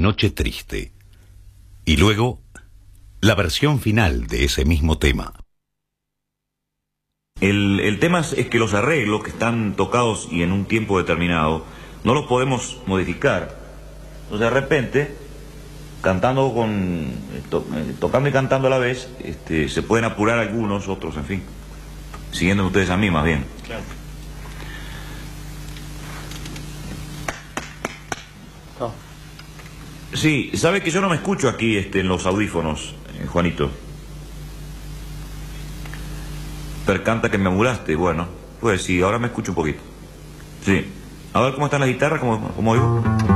Noche Triste. Y luego, la versión final de ese mismo tema. El tema es que los arreglos que están tocados y en un tiempo determinado no los podemos modificar. Entonces de repente, cantando tocando y cantando a la vez, se pueden apurar algunos, otros, en fin, siguiendo ustedes a mí más bien. Claro. Sí, sabe que yo no me escucho aquí en los audífonos, Juanito. Percanta que me amuraste, bueno, pues sí, ahora me escucho un poquito. Sí. A ver cómo están las guitarras, cómo oigo.